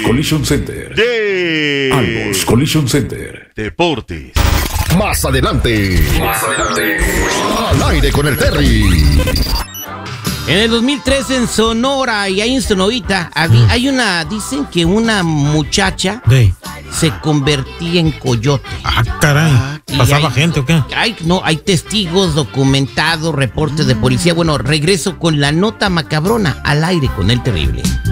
Collision Center. Albos Collision Center. Deportes. Más adelante. Al aire con el Terry. En el 2003 en Sonora y ahí en Sonorita dicen que una muchacha se convertía en coyote. Ah, caray. ¿Pasaba gente o qué? Hay testigos documentados, reportes de policía. Bueno, regreso con la nota macabrona al aire con el terrible.